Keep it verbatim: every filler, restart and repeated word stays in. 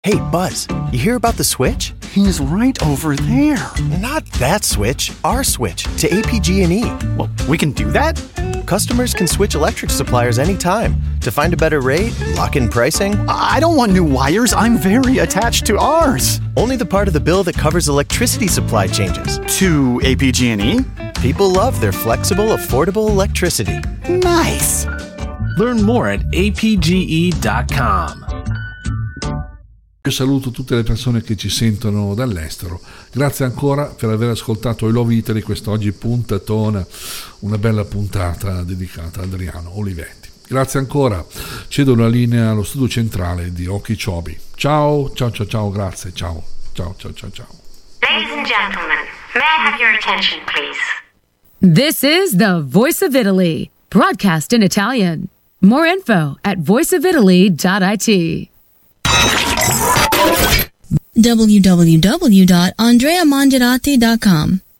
Hey, Buzz, you hear about the switch? He's right over there. Not that switch, our switch to A P G and E. Well, we can do that? Customers can switch electric suppliers anytime to find a better rate, lock in pricing. I don't want new wires. I'm very attached to ours. Only the part of the bill that covers electricity supply changes. To A P G and E? People love their flexible, affordable electricity. Nice. Learn more at A P G E dot com. Io saluto tutte le persone che ci sentono dall'estero. Grazie ancora per aver ascoltato I Love Italy, quest'oggi puntatona, una bella puntata dedicata a Adriano Olivetti. Grazie ancora. Cedo la linea allo studio centrale di Okeechobee. Ciao, ciao, ciao, ciao, grazie, ciao, ciao, ciao, ciao, ciao. Ladies and gentlemen, may I have your attention, please? This is the Voice of Italy, broadcast in Italian. More info at voice of italy dot it. w w w dot andrea mangiarati dot com